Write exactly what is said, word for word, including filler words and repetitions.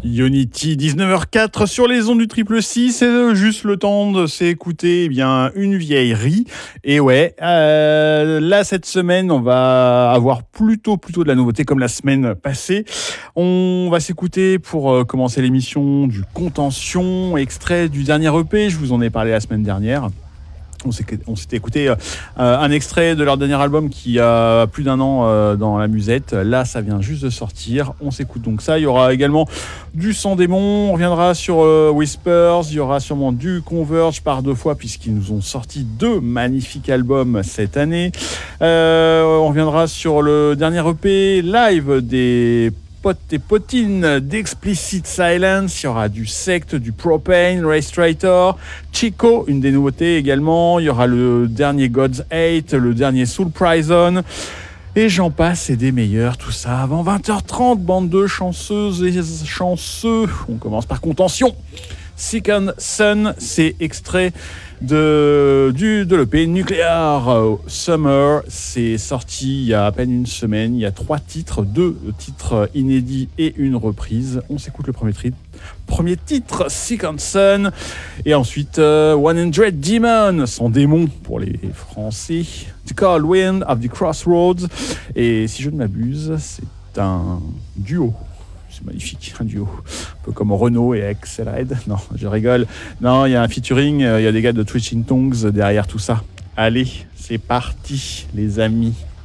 Unity, dix-neuf heures quatre sur les ondes du triple six, c'est juste le temps de s'écouter eh bien une vieillerie. Et ouais, euh, là cette semaine, on va avoir plutôt plutôt de la nouveauté comme la semaine passée. On va s'écouter pour euh, commencer l'émission du Contention, extrait du dernier E P, je vous en ai parlé la semaine dernière. On, s'est, on s'était écouté euh, un extrait de leur dernier album qui a plus d'un an euh, dans la musette. Là, ça vient juste de sortir. On s'écoute donc ça. Il y aura également du Sang Démon. On reviendra sur euh, Whispers. Il y aura sûrement du Converge par deux fois puisqu'ils nous ont sorti deux magnifiques albums cette année. Euh, on reviendra sur le dernier E P live des potes et potines d'Explicit Silence. Il y aura du Sect, du Propane, Raystrator, Chico, une des nouveautés également. Il y aura le dernier God's Hate, le dernier Soul Prison. Et j'en passe, et des meilleurs, tout ça avant vingt heures trente, bande de chanceuses et chanceux. On commence par Contention. Second Sun, c'est extrait de, du, de l'E P Nuclear Summer. C'est sorti il y a à peine une semaine. Il y a trois titres, deux titres inédits et une reprise. On s'écoute le premier, tri- premier titre, Second Sun. Et ensuite, uh, cent Demon, son démon pour les Français. The Cold Wind of the Crossroads. Et si je ne m'abuse, c'est un duo. C'est magnifique, un duo. Un peu comme Renault et Axelred. Non, je rigole. Non, il y a un featuring, il y a des gars de Twitching Tongues derrière tout ça. Allez, c'est parti, les amis.